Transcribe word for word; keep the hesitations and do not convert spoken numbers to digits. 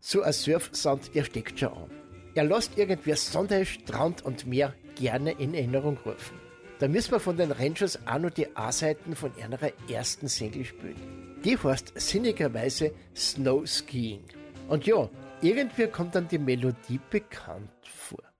so ein Surf-Sound, der steckt schon an. Er lässt irgendwer Sonne, Strand und Meer gerne in Erinnerung rufen. Da müssen wir von den Rangers auch noch die A-Seiten von ihrer ersten Single spielen. Die heißt sinnigerweise Snow Skiing. Und ja, irgendwie kommt dann die Melodie bekannt vor.